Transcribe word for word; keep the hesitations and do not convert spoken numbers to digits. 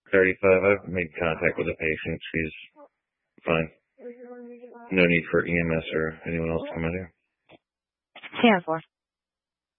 thirty-five. I've made contact with the patient. She's fine. No need for E M S or anyone else to come in here. ten four.